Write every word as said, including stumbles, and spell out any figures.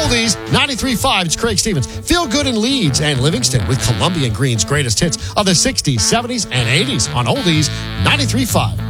Oldies, ninety-three point five. It's Craig Stevens. Feel Good in Leeds and Livingston with Columbia and Green's greatest hits of the sixties, seventies, and eighties on Oldies, ninety-three point five.